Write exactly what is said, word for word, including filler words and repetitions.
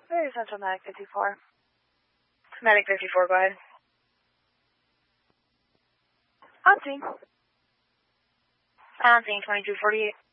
Very Central Medic fifty-four. Medic fifty-four, go ahead. On scene. On scene, twenty-two forty-eight.